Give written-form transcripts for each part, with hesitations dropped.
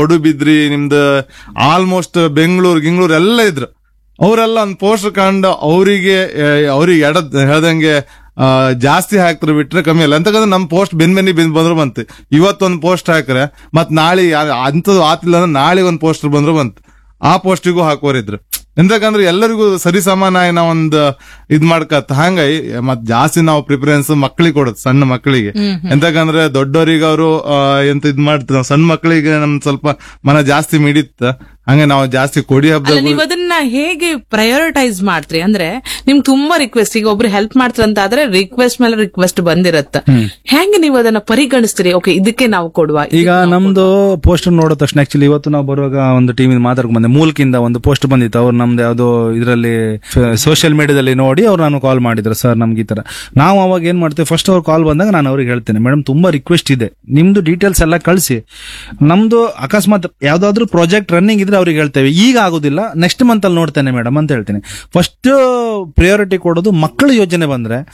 ಪಡುಬಿದ್ರಿ ನಿಮ್ದು ಆಲ್ಮೋಸ್ಟ್ ಬೆಂಗಳೂರು ಎಲ್ಲ ಇದ್ರು. ಅವರೆಲ್ಲ ಒಂದು ಪೋಸ್ಟರ್ ಕಂಡು ಅವ್ರಿಗೆ ಹೇಳ್ದಂಗೆ ಜಾಸ್ತಿ ಹಾಕ್ತಾರೆ ಬಿಟ್ರೆ ಕಮ್ಮಿ ಅಲ್ಲ. ಅಂತಂದ್ರೆ ನಮ್ ಪೋಸ್ಟ್ ಬೆನ್ನಿ ಬಂದ್ರು ಬಂತು. ಇವತ್ತೊಂದು ಪೋಸ್ಟ್ ಹಾಕ್ರೆ ಮತ್ ನಾಳೆ ಅಂತದ್ದು ಆತಿಲ್ಲ ಅಂದ್ರೆ ನಾಳೆ ಒಂದ್ ಪೋಸ್ಟರ್ ಬಂದ್ರು ಬಂತು. ಆ ಪೋಸ್ಟಿಗೂ ಹಾಕೋರಿದ್ರು. ಎಂತಕಂದ್ರೆ ಎಲ್ಲರಿಗೂ ಸರಿ ಸಮಾನಾಗಿ ನಾವೊಂದು ಇದ್ ಮಾಡ್ಕತ್. ಹಂಗಾಗಿ ಮತ್ ಜಾಸ್ತಿ ನಾವು ಪ್ರಿಫರೆನ್ಸ್ ಮಕ್ಳಿಗೆ ಕೊಡೋದು, ಸಣ್ಣ ಮಕ್ಕಳಿಗೆ. ಎಂತಕಂದ್ರೆ ದೊಡ್ಡವರಿಗೆ ಅವರು ಎಂತ ಇದ್ ಮಾಡ್ತಾರೆ, ಸಣ್ಣ ಮಕ್ಕಳಿಗೆ ನಮ್ ಸ್ವಲ್ಪ ಮನ ಜಾಸ್ತಿ ಮಿಡಿತ್ತ. ಹಂಗೆ ನಾವು ಜಾಸ್ತಿ ಕೊಡಿ ಹಬ್ಬ. ನೀವು ಅದನ್ನ ಹೇಗೆ ಪ್ರಯಾರಿಟೈಸ್ ಮಾಡ್ತೀರಿ? ಅಂದ್ರೆ ನಿಮ್ಗೆ ತುಂಬಾ ರಿಕ್ವೆಸ್ಟ್, ಈಗ ಒಬ್ರು ಹೆಲ್ಪ್ ಮಾಡ್ತಾರಂತ ಆದ್ರೆ ರಿಕ್ವೆಸ್ಟ್ ಮೇಲೆ ರಿಕ್ವೆಸ್ಟ್ ಬಂದಿರತ್ತ, ಹೆಂಗೆ ನೀವು ಅದನ್ನ ಪರಿಗಣಿಸ್ತೀರಿ? ಓಕೆ, ಇದಕ್ಕೆ ನಾವು ಕೊಡುವ. ಈಗ ನಮ್ದು ಪೋಸ್ಟರ್ ನೋಡಿದ ತಕ್ಷಣ ಆಕ್ಚುಲಿ ಇವತ್ತು ನಾವು ಬರುವಾಗ ಒಂದು ಟೀಮ್ ಮಾತಾಡ್ಕೊಂಡ್ ಬಂದೆ, ಮೂಲಕಿಂದ ಒಂದು ಪೋಸ್ಟ್ ಬಂದಿತ್ತು. ಅವ್ರು ನಮ್ದು ಯಾವ್ದೋ ಇದರಲ್ಲಿ ಸೋಷಿಯಲ್ ಮೀಡಿಯಾದಲ್ಲಿ ನೋಡಿ ಅವ್ರು ನಾನು ಕಾಲ್ ಮಾಡಿದ್ರು, ಸರ್ ನಮ್ಗೆ ಈ ತರ. ನಾವು ಅವಾಗ ಏನ್ ಮಾಡ್ತೇವೆ, ಫಸ್ಟ್ ಅವ್ರು ಕಾಲ್ ಬಂದಾಗ ನಾನು ಅವ್ರಿಗೆ ಹೇಳ್ತೇನೆ, ಮೇಡಮ್ ತುಂಬಾ ರಿಕ್ವೆಸ್ಟ್ ಇದೆ, ನಿಮ್ದು ಡೀಟೇಲ್ಸ್ ಎಲ್ಲ ಕಳಿಸಿ. ನಮ್ದು ಅಕಸ್ಮಾತ್ ಯಾವ್ದಾದ್ರು ಪ್ರಾಜೆಕ್ಟ್ ರನ್ನಿಂಗ್ ಇದ್ರೆ ಅವ್ರಿಗೆ ಹೇಳ್ತೇವೆ, ಈಗ ಆಗುದಿಲ್ಲ ನೆಕ್ಸ್ಟ್ ಮಂತ್ ಅಲ್ಲಿ ನೋಡ್ತೇನೆ ಮೇಡಮ್ ಅಂತ ಹೇಳ್ತೀನಿ. ಫಸ್ಟ್ ಪ್ರಿಯಾರಿಟಿ ಕೊಡೋದು ಮಕ್ಕಳ ಯೋಜನೆ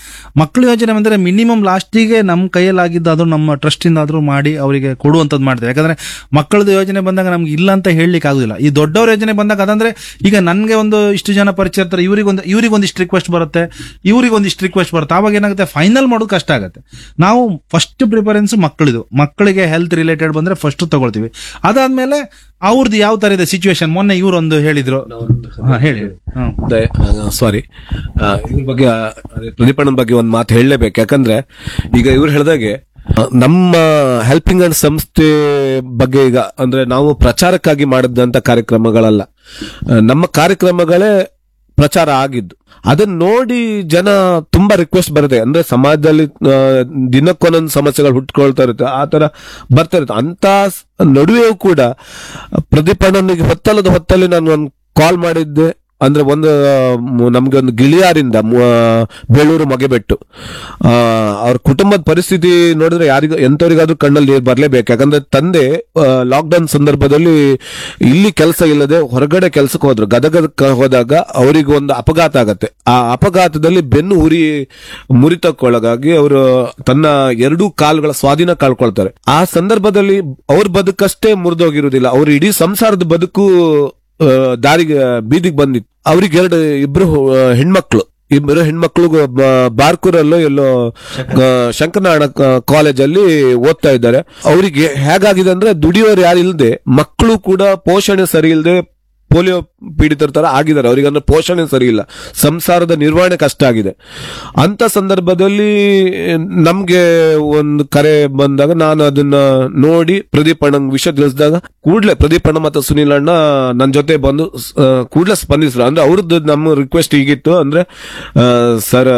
ಬಂದ್ರೆ ಮಿನಿಮಮ್ ಲಾಸ್ಟಿಗೆ ನಮ್ಮ ಕೈಯಲ್ಲಾಗಿದ್ದು ಅದು ನಮ್ಮ ಟ್ರಸ್ಟ್ ಇಂದ ಆದ್ರೂ ಮಾಡಿ ಅವರಿಗೆ ಕೊಡುವಂತದ್ದು ಮಾಡ್ತೇವೆ. ಯಾಕಂದ್ರೆ ಮಕ್ಕಳದ ಯೋಜನೆ ಬಂದಾಗ ನಮ್ಗೆ ಇಲ್ಲ ಅಂತ ಹೇಳಲಿಕ್ಕೆ ಆಗುದಿಲ್ಲ. ಈ ದೊಡ್ಡವರ ಯೋಜನೆ ಬಂದಾಗ ಅದಂದ್ರೆ ಈಗ ನನ್ಗೆ ಒಂದು ಇಷ್ಟು ಜನ ಪರಿಚಯ ಇರ್ತಾರೆ, ಇವ್ರಿಗೊಂದಿಷ್ಟು ರಿಕ್ವೆಸ್ಟ್ ಬರುತ್ತೆ, ಇವ್ರಿಗೊಂದಿಷ್ಟು ರಿಕ್ವೆಸ್ಟ್ ಬರುತ್ತೆ. ಆವಾಗ ಏನಾಗುತ್ತೆ, ಫೈನಲ್ ಮಾಡೋದು ಕಷ್ಟ ಆಗುತ್ತೆ. ನಾವು ಫಸ್ಟ್ ಪ್ರಿಫರೆನ್ಸ್ ಮಕ್ಕಳಿಗೆ ಹೆಲ್ತ್ ರಿಲೇಟೆಡ್ ಬಂದ್ರೆ ಫಸ್ಟ್ ತಗೊಳ್ತೀವಿ. ಅದಾದ್ಮೇಲೆ ಅವ್ರದ್ದು ಯಾವ ತರ ಇದೆ ಸಿಚುವೇಶನ್. ಮೊನ್ನೆ ಇವರೊಂದು ಹೇಳಿದ್ರು, ಹೇಳಿ. ಸಾರಿ, ಇದ್ರ ಬಗ್ಗೆ ಪ್ರದೀಪಣ್ಣನ ಬಗ್ಗೆ ಒಂದು ಮಾತು ಹೇಳಲೇಬೇಕು. ಯಾಕಂದ್ರೆ ಈಗ ಇವ್ರು ಹೇಳಿದಾಗೆ ನಮ್ಮ ಹೆಲ್ಪಿಂಗ್ ಅಂಡ್ ಸಂಸ್ಥೆ ಬಗ್ಗೆ ಈಗ ಅಂದ್ರೆ ನಾವು ಪ್ರಚಾರಕ್ಕಾಗಿ ಮಾಡಿದಂತ ಕಾರ್ಯಕ್ರಮಗಳಲ್ಲ, ನಮ್ಮ ಕಾರ್ಯಕ್ರಮಗಳೇ ಪ್ರಚಾರ ಆಗಿದ್ದು. ಅದನ್ನ ನೋಡಿ ಜನ ತುಂಬಾ ರಿಕ್ವೆಸ್ಟ್ ಬರುತ್ತೆ. ಅಂದ್ರೆ ಸಮಾಜದಲ್ಲಿ ದಿನಕ್ಕೊಂದೊಂದು ಸಮಸ್ಯೆಗಳು ಹುಟ್ಕೊಳ್ತಾ ಇರುತ್ತೆ, ಆ ತರ ಬರ್ತಾ ಇರುತ್ತೆ. ಅಂತ ನಡುವೆಯೂ ಕೂಡ ಪ್ರದೀಪಣ್ಣನಿಗೆ ಹೊತ್ತಲ್ಲಿ ನಾನು ಒಂದು ಕಾಲ್ ಮಾಡಿದ್ದೆ. ಅಂದ್ರೆ ನಮ್ಗೆ ಒಂದು ಗಿಳಿಯಾರಿಂದ ಬೇಳೂರು ಮಗೆಬೆಟ್ಟು, ಅವ್ರ ಕುಟುಂಬದ ಪರಿಸ್ಥಿತಿ ನೋಡಿದ್ರೆ ಎಂತವರಿಗಾದ್ರೂ ಕಣ್ಣಲ್ಲಿ ನೀರು ಬರ್ಲೇಬೇಕು. ಯಾಕಂದ್ರೆ ತಂದೆ ಲಾಕ್ಡೌನ್ ಸಂದರ್ಭದಲ್ಲಿ ಇಲ್ಲಿ ಕೆಲಸ ಇಲ್ಲದೆ ಹೊರಗಡೆ ಕೆಲಸಕ್ಕೆ ಹೋದ್ರು. ಗದಗಕ್ಕೆ ಹೋದಾಗ ಅವರಿಗೆ ಒಂದು ಅಪಘಾತ ಆಗತ್ತೆ. ಆ ಅಪಘಾತದಲ್ಲಿ ಬೆನ್ನು ಮುರಿತಕ್ಕೊಳಗಾಗಿ ಅವರು ತನ್ನ 2 ಕಾಲುಗಳ ಸ್ವಾಧೀನ ಕಳ್ಕೊಳ್ತಾರೆ. ಆ ಸಂದರ್ಭದಲ್ಲಿ ಅವ್ರ ಬದುಕಷ್ಟೇ ಮುರಿದೋಗಿರುವುದಿಲ್ಲ, ಅವ್ರ ಇಡೀ ಸಂಸಾರದ ಬದುಕು ಬೀದಿಗೆ ಬಂದಿತ್ತು. ಅವ್ರಿಗೆ ಇಬ್ರು ಹೆಣ್ಮಕ್ಳು ಬಾರ್ಕೂರಲ್ಲೋ ಎಲ್ಲೋ ಶಂಕರನಾರಾಯಣ ಕಾಲೇಜಲ್ಲಿ ಓದ್ತಾ ಇದ್ದಾರೆ. ಅವರಿಗೆ ಹೇಗಾಗಿದೆ ಅಂದ್ರೆ ದುಡಿಯೋರು ಯಾರು ಇಲ್ಲದೆ, ಮಕ್ಕಳು ಕೂಡ ಪೋಷಣೆ ಸರಿ ಇಲ್ಲದೆ ಪೋಲಿಯೋ ಪೀಡಿತರ ತರ ಆಗಿದ್ದಾರೆ. ಅವರಿಗೆ ಅಂದ್ರೆ ಪೋಷಣೆ ಸರಿ ಇಲ್ಲ, ಸಂಸಾರದ ನಿರ್ವಹಣೆ ಕಷ್ಟ ಆಗಿದೆ. ಅಂತ ಸಂದರ್ಭದಲ್ಲಿ ನಮ್ಗೆ ಒಂದು ಕರೆ ಬಂದಾಗ ನಾನು ಅದನ್ನ ನೋಡಿ ಪ್ರದೀಪಣ್ಣಂಗ್ ವಿಷಯ ತಿಳಿಸಿದಾಗ ಕೂಡ್ಲೆ ಪ್ರದೀಪಣ್ಣ ಮತ್ತು ಸುನೀಲ್ ಅಣ್ಣ ನನ್ನ ಜೊತೆ ಬಂದು ಕೂಡ್ಲೆ ಸ್ಪಂದಿಸಿದ್ರು. ಅಂದ್ರೆ ಅವ್ರದ್ದು ನಮ್ಮ ರಿಕ್ವೆಸ್ಟ್ ಹೀಗಿತ್ತು ಅಂದ್ರೆ, ಸರ್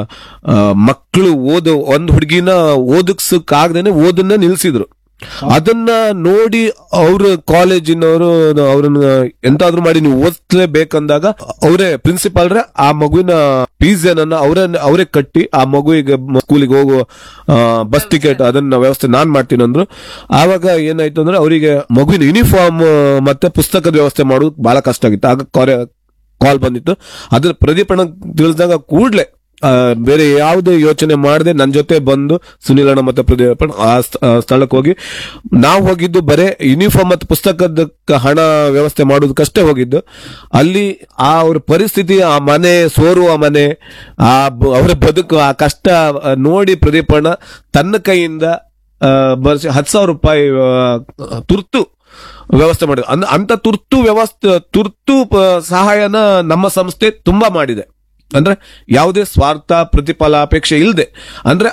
ಮಕ್ಕಳು ಒಂದು ಹುಡುಗಿನ ಓದಿಸಕ್ಕಾಗದೇನೆ ಓದನ್ನ ನಿಲ್ಸಿದ್ರು. ಅದನ್ನ ನೋಡಿ ಅವ್ರ ಕಾಲೇಜಿನವರು ಅವ್ರನ್ನ ಎಂತಾದ್ರೂ ಮಾಡಿ ನೀವು ಓದಿಸ್ಲೇಬೇಕಂದಾಗ ಅವರೇ ಪ್ರಿನ್ಸಿಪಾಲ್ರೆ ಆ ಮಗುವಿನ ಫೀಸ್ ಏನನ್ನ ಅವರೇ ಕಟ್ಟಿ ಆ ಮಗುವಿಗೆ ಸ್ಕೂಲಿಗೆ ಹೋಗುವ ಬಸ್ ಟಿಕೆಟ್ ಅದನ್ನ ವ್ಯವಸ್ಥೆ ನಾನ್ ಮಾಡ್ತೀನಿ ಅಂದ್ರು. ಆವಾಗ ಏನಾಯ್ತು ಅಂದ್ರೆ ಅವರಿಗೆ ಮಗುವಿನ ಯೂನಿಫಾರ್ಮ್ ಮತ್ತೆ ಪುಸ್ತಕದ ವ್ಯವಸ್ಥೆ ಮಾಡೋದು ಬಹಳ ಕಷ್ಟ ಆಗಿತ್ತು. ಆಗ ಕಾಲ್ ಬಂದಿತ್ತು. ಅದ್ರ ಪ್ರದೀಪಣ್ಣ ತಿಳಿಸಿದಾಗ ಕೂಡ್ಲೆ ಬೇರೆ ಯಾವುದೇ ಯೋಚನೆ ಮಾಡದೆ ನನ್ನ ಜೊತೆ ಬಂದು ಸುನೀಲಣ್ಣ ಮತ್ತೆ ಪ್ರದೀಪಣ್ಣ ಆ ಸ್ಥಳಕ್ಕೆ ಹೋಗಿ, ನಾವು ಹೋಗಿದ್ದು ಬರೇ ಯೂನಿಫಾರ್ಮ್ ಮತ್ತು ಪುಸ್ತಕದ ಹಣ ವ್ಯವಸ್ಥೆ ಮಾಡೋದಕ್ಕಷ್ಟೇ ಹೋಗಿದ್ದು. ಅಲ್ಲಿ ಅವ್ರ ಪರಿಸ್ಥಿತಿ, ಆ ಮನೆ ಸೋರುವ ಮನೆ, ಅವರ ಬದುಕು, ಆ ಕಷ್ಟ ನೋಡಿ ಪ್ರದೀಪಣ್ಣ ತನ್ನ ಕೈಯಿಂದ 10,000 ರೂಪಾಯಿ ತುರ್ತು ವ್ಯವಸ್ಥೆ ಮಾಡಿದ್ರು. ಅಂತ ತುರ್ತು ಸಹಾಯನ ನಮ್ಮ ಸಂಸ್ಥೆ ತುಂಬಾ ಮಾಡಿದೆ. ಅಂದ್ರೆ ಯಾವುದೇ ಸ್ವಾರ್ಥ ಪ್ರತಿಫಲಾಪೇಕ್ಷೆ ಇಲ್ಲದೆ, ಅಂದ್ರೆ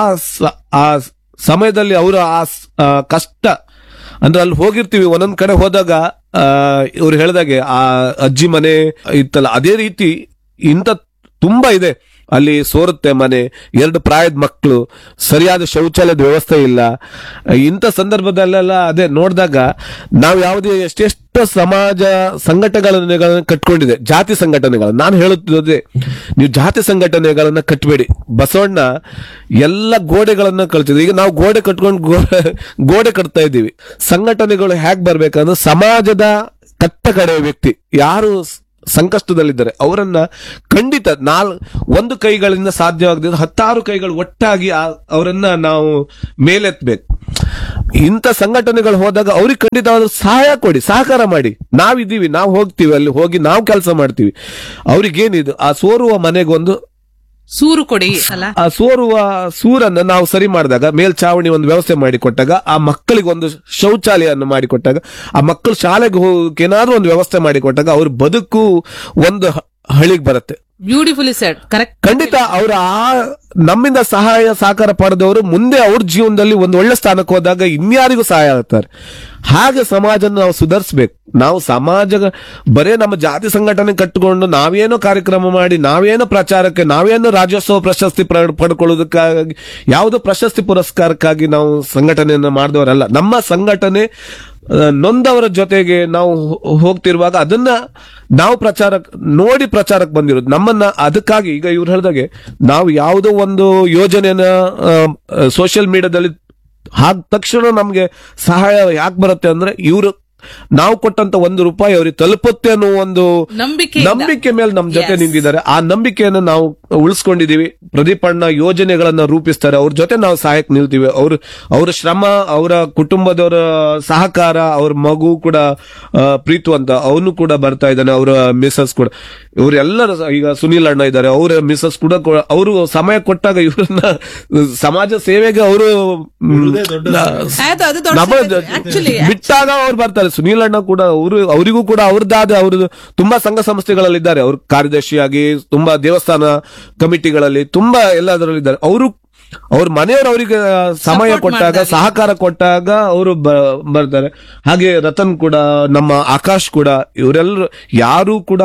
ಆ ಸಮಯದಲ್ಲಿ ಅವರು ಆ ಕಷ್ಟ ಅಂದ್ರೆ ಅಲ್ಲಿ ಹೋಗಿರ್ತೀವಿ. ಒಂದೊಂದ್ ಕಡೆ ಹೋದಾಗ ಇವ್ರು ಹೇಳಿದಾಗೆ ಆ ಅಜ್ಜಿ ಮನೆ ಇತ್ತಲ್ಲ, ಅದೇ ರೀತಿ ಇಂಥ ತುಂಬಾ ಇದೆ. ಅಲ್ಲಿ ಸೋರುತ್ತೆ ಮನೆ, 2 ಪ್ರಾಯದ ಮಕ್ಕಳು, ಸರಿಯಾದ ಶೌಚಾಲಯದ ವ್ಯವಸ್ಥೆ ಇಲ್ಲ. ಇಂಥ ಸಂದರ್ಭದಲ್ಲೆಲ್ಲ ಅದೇ ನೋಡಿದಾಗ ನಾವು ಯಾವುದೇ ಎಷ್ಟೆಷ್ಟು ಸಮಾಜ ಸಂಘಟನೆಗಳನ್ನ ಕಟ್ಕೊಂಡಿದೆ, ಜಾತಿ ಸಂಘಟನೆಗಳು. ನಾನು ಹೇಳುತ್ತಿದ್ದೆ, ನೀವು ಜಾತಿ ಸಂಘಟನೆಗಳನ್ನ ಕಟ್ಟಬೇಡಿ. ಬಸವಣ್ಣ ಎಲ್ಲ ಗೋಡೆಗಳನ್ನ ಕಳ್ತಿದ್ರು. ಈಗ ನಾವು ಗೋಡೆ ಕಟ್ಕೊಂಡು ಗೋಡೆ ಕಟ್ತಾ ಇದ್ದೀವಿ. ಸಂಘಟನೆಗಳು ಹೇಗ್ ಬರ್ಬೇಕಂದ್ರೆ ಸಮಾಜದ ಕಟ್ಟ ಕಡೆ ವ್ಯಕ್ತಿ ಯಾರು ಸಂಕಷ್ಟದಲ್ಲಿದ್ದಾರೆ ಅವರನ್ನ ಖಂಡಿತ ಒಂದು ಕೈಗಳಿಂದ ಸಾಧ್ಯವಾಗದಿದ್ದು 10 ಕೈಗಳು ಒಟ್ಟಾಗಿ ಅವರನ್ನ ನಾವು ಮೇಲೆತ್ತಬೇಕು. ಇಂಥ ಸಂಘಟನೆಗಳು ಹೋದಾಗ ಅವ್ರಿಗೆ ಖಂಡಿತವಾದ ಸಹಾಯ ಕೊಡಿ, ಸಹಕಾರ ಮಾಡಿ. ನಾವಿದ್ದೀವಿ, ನಾವು ಹೋಗ್ತೀವಿ, ಅಲ್ಲಿ ಹೋಗಿ ನಾವು ಕೆಲಸ ಮಾಡ್ತೀವಿ. ಅವ್ರಿಗೇನಿದು ಆ ಸೋರುವ ಮನೆಗೊಂದು ಸೂರು ಕೊಡಿ ಅಲ್ಲ. ಆ ಸೂರನ್ನ ನಾವು ಸರಿ ಮಾಡಿದಾಗ, ಮೇಲ್ಛಾವಣಿ ಒಂದು ವ್ಯವಸ್ಥೆ ಮಾಡಿಕೊಟ್ಟಾಗ, ಆ ಮಕ್ಕಳಿಗೆ ಒಂದು ಶೌಚಾಲಯವನ್ನು ಮಾಡಿಕೊಟ್ಟಾಗ, ಆ ಮಕ್ಕಳು ಶಾಲೆಗೆ ಹೋಗಕ್ಕೆ ಏನಾದ್ರೂ ಒಂದು ವ್ಯವಸ್ಥೆ ಮಾಡಿಕೊಟ್ಟಾಗ ಅವ್ರ ಬದುಕು ಒಂದು ಹಳಿಗೆ ಬರುತ್ತೆ. Beautifully shed, correct. ಖಂಡಿತ ಅವ್ರ ನಮ್ಮಿಂದ ಸಹಾಯ ಸಹಕಾರ ಪಡೆದವರು ಮುಂದೆ ಅವ್ರ ಜೀವನದಲ್ಲಿ ಒಂದು ಒಳ್ಳೆ ಸ್ಥಾನಕ್ಕೆ ಹೋದಾಗ ಇನ್ಯಾರಿಗೂ ಸಹಾಯ ಆಗ್ತಾರೆ. ಹಾಗೆ ಸಮಾಜನ ನಾವು ಸುಧಾರಿಸಬೇಕು. ನಾವು ಸಮಾಜ ಬರೇ ನಮ್ಮ ಜಾತಿ ಸಂಘಟನೆ ಕಟ್ಟಿಕೊಂಡು ನಾವೇನೋ ಕಾರ್ಯಕ್ರಮ ಮಾಡಿ, ನಾವೇನೋ ಪ್ರಚಾರಕ್ಕೆ, ನಾವೇನೋ ರಾಜ್ಯೋತ್ಸವ ಪ್ರಶಸ್ತಿ ಪಡ್ಕೊಳ್ಳೋದಕ್ಕಾಗಿ, ಯಾವುದೋ ಪ್ರಶಸ್ತಿ ಪುರಸ್ಕಾರಕ್ಕಾಗಿ ನಾವು ಸಂಘಟನೆಯನ್ನ ಮಾಡಿದವರಲ್ಲ. ನಮ್ಮ ಸಂಘಟನೆ ನೊಂದವರ ಜೊತೆಗೆ ನಾವು ಹೋಗ್ತಿರುವಾಗ ಅದನ್ನ ನಾವು ಪ್ರಚಾರಕ್ಕೆ ಬಂದಿರೋದು. ನಮ್ಮನ್ನ ಅದಕ್ಕಾಗಿ ಈಗ ಇವ್ರು ಹೇಳಿದಾಗೆ ನಾವು ಯಾವುದೋ ಒಂದು ಯೋಜನೆಯನ್ನ ಸೋಷಿಯಲ್ ಮೀಡಿಯಾದಲ್ಲಿ ಹಾಕ ತಕ್ಷಣ ನಮ್ಗೆ ಸಹಾಯ ಯಾಕೆ ಬರುತ್ತೆ ಅಂದ್ರೆ, ಇವರು ನಾವು ಕೊಟ್ಟಂತ ₹1 ಅವ್ರಿಗೆ ತಲುಪುತ್ತೆ ಅನ್ನೋ ಒಂದು ನಂಬಿಕೆ ಮೇಲೆ ನಮ್ ಜೊತೆ ನಿಂತಿದ್ದಾರೆ. ಆ ನಂಬಿಕೆಯನ್ನು ನಾವು ಉಳಿಸ್ಕೊಂಡಿದೀವಿ. ಪ್ರದೀಪ್ ಅಣ್ಣ ಯೋಜನೆಗಳನ್ನ ರೂಪಿಸ್ತಾರೆ, ಅವ್ರ ಜೊತೆ ನಾವು ಸಹಾಯಕ್ಕೆ ನಿಲ್ತೀವಿ. ಅವ್ರ ಶ್ರಮ, ಅವರ ಕುಟುಂಬದವರ ಸಹಕಾರ, ಅವ್ರ ಮಗು ಕೂಡ ಪ್ರೀತು ಅಂತ ಅವನು ಕೂಡ ಬರ್ತಾ ಇದ್ದಾನೆ, ಅವರ ಮಿಸಸ್ ಕೂಡ. ಇವರೆಲ್ಲರ ಈಗ ಸುನೀಲ್ ಅಣ್ಣ ಇದ್ದಾರೆ, ಅವರ ಮಿಸಸ್ ಕೂಡ ಅವರು ಸಮಯ ಕೊಟ್ಟಾಗ ಇವ್ರನ್ನ ಸಮಾಜ ಸೇವೆಗೆ ಅವರು ಬಿಟ್ಟಾಗ ಅವ್ರು ಬರ್ತಾರೆ. ಸುನೀಲ್ ಅಣ್ಣ ಕೂಡ ಅವರಿಗೂ ಕೂಡ ಅವ್ರದ್ದಾದ ಅವ್ರದ್ದು ತುಂಬಾ ಸಂಘ ಸಂಸ್ಥೆಗಳಲ್ಲಿದ್ದಾರೆ. ಅವ್ರ ಕಾರ್ಯದರ್ಶಿಯಾಗಿ ತುಂಬಾ ದೇವಸ್ಥಾನ ಕಮಿಟಿಗಳಲ್ಲಿ ತುಂಬಾ ಎಲ್ಲದರಲ್ಲಿದ್ದಾರೆ. ಅವ್ರ ಮನೆಯವರು ಅವರಿಗೆ ಸಮಯ ಕೊಟ್ಟಾಗ, ಸಹಕಾರ ಕೊಟ್ಟಾಗ ಅವರು ಬರ್ತಾರೆ. ಹಾಗೆ ರತನ್ ಕೂಡ, ನಮ್ಮ ಆಕಾಶ್ ಕೂಡ, ಇವರೆಲ್ಲರೂ ಯಾರು ಕೂಡ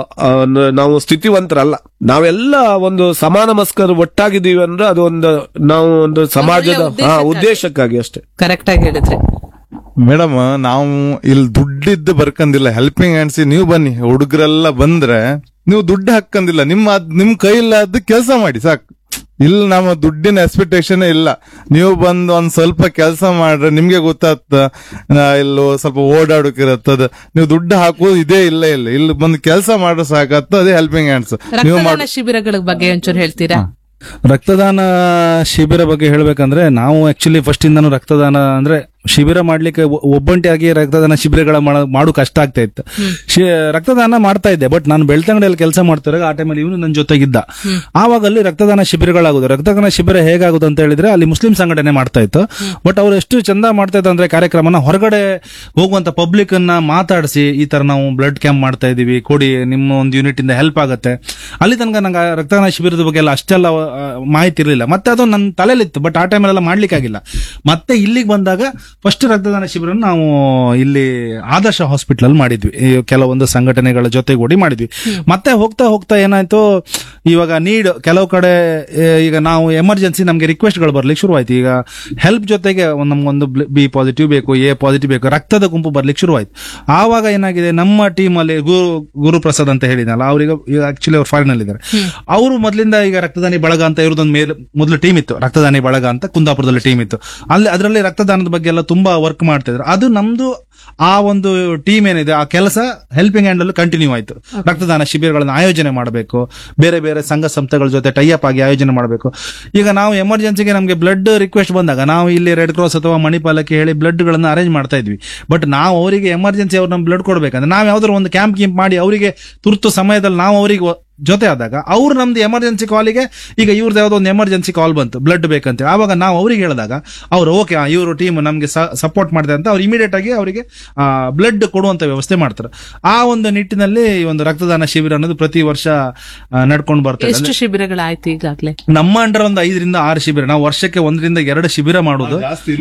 ನಾವು ಸ್ಥಿತಿವಂತರಲ್ಲ. ನಾವೆಲ್ಲ ಒಂದು ಸಮಾನ ಮಸ್ಕರ್ ಒಟ್ಟಾಗಿದ್ದೀವಿ ಅಂದ್ರೆ ಅದು ನಾವು ಒಂದು ಸಮಾಜದ ಉದ್ದೇಶಕ್ಕಾಗಿ ಅಷ್ಟೇ. ಕರೆಕ್ಟ್ ಆಗಿ ಹೇಳಿದ್ರಿ ಮೇಡಮ್. ನಾವು ಇಲ್ಲಿ ದುಡ್ಡಿದ್ದು ಬರ್ಕಂದಿಲ್ಲ, ಹೆಲ್ಪಿಂಗ್ ಹ್ಯಾಂಡ್ಸ್. ನೀವು ಬನ್ನಿ, ಹುಡುಗರೆಲ್ಲ ಬಂದ್ರೆ ನೀವು ದುಡ್ಡು ಹಾಕಂದಿಲ್ಲ, ನಿಮ್ ಕೈಲಾದ ಕೆಲಸ ಮಾಡಿ ಸಾಕು. ಇಲ್ಲಿ ನಮ್ಮ ದುಡ್ಡಿನ ಎಕ್ಸ್ಪೆಕ್ಟೇಷನ್ ಇಲ್ಲ. ನೀವು ಬಂದು ಒಂದ್ ಸ್ವಲ್ಪ ಕೆಲಸ ಮಾಡ್ರೆ ನಿಮ್ಗೆ ಗೊತ್ತಾಗ್ತ, ಇಲ್ಲೋ ಸ್ವಲ್ಪ ಓಡಾಡೋಕಿರತ್ತದ. ನೀವು ದುಡ್ಡು ಹಾಕೋದು ಇದೇ ಇಲ್ಲ ಇಲ್ಲಿ ಬಂದು ಕೆಲಸ ಮಾಡ್ರೆ ಸಾಕತ್ತ. ಅದೇ ಹೆಲ್ಪಿಂಗ್ ಹ್ಯಾಂಡ್ಸ್. ನೀವು ಶಿಬಿರಗಳ ಬಗ್ಗೆ ಒಂಚೂರು ಹೇಳ್ತೀರಾ? ರಕ್ತದಾನ ಶಿಬಿರ ಬಗ್ಗೆ ಹೇಳ್ಬೇಕಂದ್ರೆ, ನಾವು ಆಕ್ಚುಲಿ ಫಸ್ಟ್ ಇಂದಾನು ರಕ್ತದಾನ ಅಂದ್ರೆ ಶಿಬಿರ ಮಾಡ್ಲಿಕ್ಕೆ ಒಬ್ಬಂಟಿಯಾಗಿ ರಕ್ತದಾನ ಶಿಬಿರಗಳ ಮಾಡು ಕಷ್ಟ ಆಗ್ತಾ ಇತ್ತು. ರಕ್ತದಾನ ಮಾಡ್ತಾ ಇದ್ದೆ, ಬಟ್ ನಾನು ಬೆಳ್ತಂಗಡಿಯಲ್ಲಿ ಕೆಲಸ ಮಾಡ್ತಿರುವಾಗ ಆ ಟೈಮಲ್ಲಿ ಇವನು ನನ್ನ ಜೊತೆಗಿದ್ದ. ಆವಾಗ ಅಲ್ಲಿ ರಕ್ತದಾನ ಶಿಬಿರಗಳಾಗುದು. ರಕ್ತದಾನ ಶಿಬಿರ ಹೇಗಾಗುದು ಅಂತ ಹೇಳಿದ್ರೆ, ಅಲ್ಲಿ ಮುಸ್ಲಿಂ ಸಂಘಟನೆ ಮಾಡ್ತಾ ಇತ್ತು. ಬಟ್ ಅವ್ರು ಎಷ್ಟು ಚಂದ ಮಾಡ್ತಾ ಇತ್ತು ಅಂದ್ರೆ, ಕಾರ್ಯಕ್ರಮನ ಹೊರಗಡೆ ಹೋಗುವಂತ ಪಬ್ಲಿಕ್ ಅನ್ನ ಮಾತಾಡಿಸಿ, ಈ ತರ ನಾವು ಬ್ಲಡ್ ಕ್ಯಾಂಪ್ ಮಾಡ್ತಾ ಇದೀವಿ, ಕೊಡಿ, ನಿಮ್ಮ ಒಂದು ಯೂನಿಟ್ ಇಂದ ಹೆಲ್ಪ್ ಆಗುತ್ತೆ. ಅಲ್ಲಿ ತನಕ ನಂಗೆ ರಕ್ತದಾನ ಶಿಬಿರದ ಬಗ್ಗೆ ಎಲ್ಲ ಅಷ್ಟೆಲ್ಲ ಮಾಹಿತಿ ಇರಲಿಲ್ಲ. ಮತ್ತೆ ಅದು ನನ್ನ ತಲೆಯಲ್ಲಿತ್ತು, ಬಟ್ ಆ ಟೈಮಲ್ಲೆಲ್ಲ ಮಾಡ್ಲಿಕ್ಕಾಗಿಲ್ಲ. ಮತ್ತೆ ಇಲ್ಲಿಗೆ ಬಂದಾಗ ಫಸ್ಟ್ ರಕ್ತದಾನ ಶಿಬಿರ ನಾವು ಇಲ್ಲಿ ಆದರ್ಶ ಹಾಸ್ಪಿಟಲ್ ಅಲ್ಲಿ ಮಾಡಿದ್ವಿ, ಕೆಲವೊಂದು ಸಂಘಟನೆಗಳ ಜೊತೆಗೂಡಿ ಮಾಡಿದ್ವಿ. ಮತ್ತೆ ಹೋಗ್ತಾ ಹೋಗ್ತಾ ಏನಾಯ್ತು, ಇವಾಗ ಕೆಲವು ಕಡೆ ಈಗ ನಾವು ಎಮರ್ಜೆನ್ಸಿ ನಮ್ಗೆ ರಿಕ್ವೆಸ್ಟ್ಗಳು ಬರ್ಲಿಕ್ಕೆ ಶುರುವಾಯ್ತು. ಈಗ ಹೆಲ್ಪ್ ಜೊತೆಗೆ ನಮ್ಗೊಂದು ಬಿ ಪಾಸಿಟಿವ್ ಬೇಕು, ಎ ಪಾಸಿಟಿವ್ ಬೇಕು, ರಕ್ತದ ಗುಂಪು ಬರ್ಲಿಕ್ಕೆ ಶುರುವಾಯ್ತು. ಆವಾಗ ಏನಾಗಿದೆ, ನಮ್ಮ ಟೀಮ್ ಅಲ್ಲಿ ಗುರುಪ್ರಸಾದ್ ಅಂತ ಹೇಳಿದ್ನಲ್ಲ, ಅವ್ರಿಗೆ ಆಕ್ಚುಲಿ ಅವ್ರು ಫಾರಿನ್ ಅಲ್ಲಿ ಇದ್ದಾರೆ. ಅವರು ಮೊದಲಿಂದ ಈಗ ರಕ್ತದಾನಿ ಬಳಗ ಅಂತ ಇರೋದೊಂದು ಮೊದಲು ಟೀಮ್ ಇತ್ತು, ರಕ್ತದಾನಿ ಬಳಗ ಅಂತ ಕುಂದಾಪುರದಲ್ಲಿ ಟೀಮ್ ಇತ್ತು. ಅದರಲ್ಲಿ ರಕ್ತದಾನದ ಬಗ್ಗೆ ಎಲ್ಲ ತುಂಬಾ ವರ್ಕ್ ಮಾಡ್ತಾ ಇದ್ರು. ಅದು ನಮ್ದು ಆ ಒಂದು ಟೀಮ್ ಏನಿದೆ, ಆ ಕೆಲಸ ಹೆಲ್ಪಿಂಗ್ ಹ್ಯಾಂಡ್ ಅಲ್ಲಿ ಕಂಟಿನ್ಯೂ ಆಯ್ತು. ರಕ್ತದಾನ ಶಿಬಿರಗಳನ್ನು ಆಯೋಜನೆ ಮಾಡಬೇಕು, ಬೇರೆ ಬೇರೆ ಸಂಘ ಸಂಸ್ಥೆಗಳ ಜೊತೆ ಟೈಅಪ್ ಆಗಿ ಆಯೋಜನೆ ಮಾಡಬೇಕು. ಈಗ ನಾವು ಎಮರ್ಜೆನ್ಸಿಗೆ ನಮಗೆ ಬ್ಲಡ್ ರಿಕ್ವೆಸ್ಟ್ ಬಂದಾಗ ನಾವು ಇಲ್ಲಿ ರೆಡ್ ಕ್ರಾಸ್ ಅಥವಾ ಮಣಿಪಾಲಕ್ಕೆ ಹೇಳಿ ಬ್ಲಡ್ ಗಳನ್ನ ಅರೇಂಜ್ ಮಾಡ್ತಾ ಇದ್ವಿ. ಬಟ್ ನಾವು ಅವರಿಗೆ ಎಮರ್ಜೆನ್ಸಿ ಅವ್ರು ನಮ್ಗೆ ಬ್ಲಡ್ ಕೊಡ್ಬೇಕಂದ್ರೆ ನಾವು ಯಾವ್ದಾದ್ರು ಒಂದು ಕ್ಯಾಂಪ್ ಮಾಡಿ ಅವರಿಗೆ ತುರ್ತು ಸಮಯದಲ್ಲಿ ನಾವು ಅವರಿಗೆ ಜೊತೆ ಆದಾಗ, ಅವ್ರು ನಮ್ದು ಎಮರ್ಜೆನ್ಸಿ ಕಾಲಿಗೆ, ಈಗ ಇವ್ರದ್ದು ಯಾವ್ದೋ ಒಂದು ಎಮರ್ಜೆನ್ಸಿ ಕಾಲ್ ಬಂತು ಬ್ಲಡ್ ಬೇಕಂತ, ಆವಾಗ ನಾವು ಅವ್ರಿಗೆ ಹೇಳಿದಾಗ ಅವ್ರು ಓಕೆ, ಇವರು ಟೀಮ್ ನಮ್ಗೆ ಸಪೋರ್ಟ್ ಮಾಡ್ತಾರೆ ಅಂತ ಅವ್ರು ಇಮಿಡಿಯೇಟ್ ಆಗಿ ಅವರಿಗೆ ಬ್ಲಡ್ ಕೊಡುವಂತ ವ್ಯವಸ್ಥೆ ಮಾಡ್ತಾರೆ. ಆ ಒಂದು ನಿಟ್ಟಿನಲ್ಲಿ ಈ ಒಂದು ರಕ್ತದಾನ ಶಿಬಿರ ಅನ್ನೋದು ಪ್ರತಿ ವರ್ಷ ನಡ್ಕೊಂಡು ಬರ್ತಾರೆ. ಎಷ್ಟು ಶಿಬಿರಗಳಾಯ್ತು ಈಗಾಗಲೇ? ನಮ್ಮ ಅಂಡರ್ ಒಂದು 5 ರಿಂದ 6 ಶಿಬಿರ. ನಾವು ವರ್ಷಕ್ಕೆ 1 ರಿಂದ 2 ಶಿಬಿರ ಮಾಡೋದು.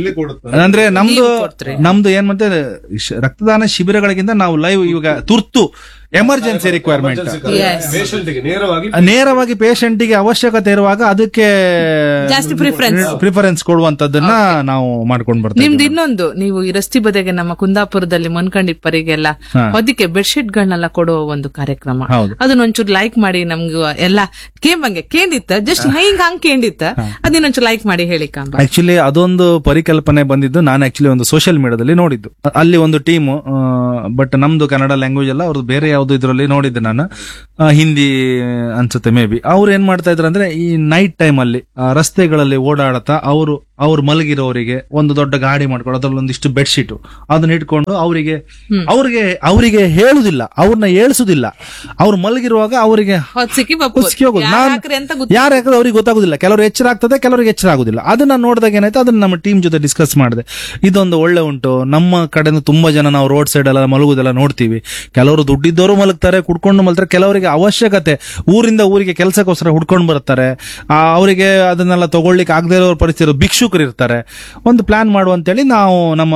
ಅಂದ್ರೆ ನಮ್ದು ಏನ್ ಮತ್ತೆ ರಕ್ತದಾನ ಶಿಬಿರಗಳಿಗಿಂತ ನಾವು ಲೈವ್ ಇವಾಗ ತುರ್ತು ಎಮರ್ಜೆನ್ಸಿ ರಿಕ್ವೈರ್ಮೆಂಟ್ ನೇರವಾಗಿ ಪೇಷಂಟಿಗೆ ಅವಶ್ಯಕತೆ ಇರುವಾಗ ಅದಕ್ಕೆ ಜಾಸ್ತಿ ಪ್ರಿಫರೆನ್ಸ್ ಕೊಡುವಂತದ್ದನ್ನ ನಾವು ಮಾಡ್ಕೊಂಡು ಬರ್ತೀವಿ. ನಿಮ್ದು ಇನ್ನೊಂದು, ನೀವು ಈ ರಸ್ತೆ ಬದಿಗೆ ನಮ್ಮ ಕುಂದಾಪುರದಲ್ಲಿ ಮೊನ್ಕಂಡಿಪ್ಪರಿಗೆಲ್ಲ ಹೊದಿಕೆ ಬೆಡ್ಶೀಟ್ ಗಳನ್ನೆಲ್ಲ ಕೊಡುವ ಒಂದು ಕಾರ್ಯಕ್ರಮ, ಅದನ್ನೊಂಚೂರು ಲೈಕ್ ಮಾಡಿ. ನಮ್ಗೆ ಎಲ್ಲ ಕೇಂದಿತ್ತ ಜಸ್ಟ್ ಹಂಗ್ ಕೇಂದಿತ್ತ, ಅದನ್ನೊಂಚೂರು ಲೈಕ್ ಮಾಡಿ ಹೇಳಿ. ಆಕ್ಚುಲಿ ಅದೊಂದು ಪರಿಕಲ್ಪನೆ ಬಂದಿದ್ದು ನಾನು ಆಕ್ಚುಲಿ ಒಂದು ಸೋಷಿಯಲ್ ಮೀಡಿಯಾದಲ್ಲಿ ನೋಡಿದ್ದು. ಅಲ್ಲಿ ಒಂದು ಟೀಮ್, ಬಟ್ ನಮ್ದು ಕನ್ನಡ ಲ್ಯಾಂಗ್ವೇಜ್ ಅಲ್ಲ, ಅವ್ರದ್ದು ಬೇರೆ ಯಾವ್ದು ಇದ್ರಲ್ಲಿ ನೋಡಿದ್ದೆ ನಾನು, ಹಿಂದಿ ಅನ್ಸುತ್ತೆ ಮೇ ಬಿ. ಅವ್ರು ಏನ್ ಮಾಡ್ತಾ ಇದ್ರು ಅಂದ್ರೆ, ಈ ನೈಟ್ ಟೈಮ್ ಅಲ್ಲಿ ರಸ್ತೆಗಳಲ್ಲಿ ಓಡಾಡತಾ ಅವರು ಅವ್ರು ಮಲಗಿರೋರಿಗೆ ಒಂದು ದೊಡ್ಡ ಗಾಡಿ ಮಾಡ್ಕೊಂಡು ಅದ್ರಲ್ಲಿ ಒಂದಿಷ್ಟು ಬೆಡ್ಶೀಟ್ ಅದನ್ನ ಇಟ್ಕೊಂಡು ಅವರಿಗೆ ಹೇಳುದಿಲ್ಲ, ಅವ್ರನ್ನ ಏಳ್ಸುದಿಲ್ಲ. ಅವ್ರು ಮಲಗಿರುವಾಗ ಅವರಿಗೆ ಹೊತ್ಸಿಕ್ಕಿ ಕುಸ್ಕಿ ಹೋಗುದು. ಯಾರು ಯಾಕಂದ್ರೆ ಅವ್ರಿಗೆ ಗೊತ್ತಾಗುದಿಲ್ಲ. ಕೆಲವರು ಎಚ್ಚರ ಆಗ್ತದೆ, ಕೆಲವರಿಗೆ ಎಚ್ಚರ ಆಗುದಿಲ್ಲ. ಅದನ್ನ ನೋಡಿದಾಗ ಏನಾಯ್ತು, ಅದನ್ನ ನಮ್ಮ ಟೀಮ್ ಜೊತೆ ಡಿಸ್ಕಸ್ ಮಾಡಿದೆ. ಇದೊಂದು ಒಳ್ಳೆ ಉಂಟು. ನಮ್ಮ ಕಡೆಯಿಂದ ತುಂಬಾ ಜನ ನಾವು ರೋಡ್ ಸೈಡ್ ಎಲ್ಲ ಮಲಗುದೆಲ್ಲ ನೋಡ್ತೀವಿ. ಕೆಲವರು ದುಡ್ಡಿದ್ದವರು ಮಲಗ್ತಾರೆ, ಕುಡ್ಕೊಂಡು ಮಲಗ್ತಾರೆ. ಕೆಲವರಿಗೆ ಅವಶ್ಯಕತೆ ಊರಿಂದ ಊರಿಗೆ ಕೆಲಸಕ್ಕೋಸ್ಕರ ಹುಡ್ಕೊಂಡು ಬರ್ತಾರೆ. ಅವರಿಗೆ ಅದನ್ನೆಲ್ಲ ತಗೊಳ್ಳಿಕ್ಕೆ ಆಗದೆ ಇರೋ ಪರಿಸ್ಥಿತಿ, ಭಿಕ್ಷುಕರು ಇರ್ತಾರೆ. ಒಂದು ಪ್ಲಾನ್ ಮಾಡು ಅಂತೇಳಿ ನಾವು ನಮ್ಮ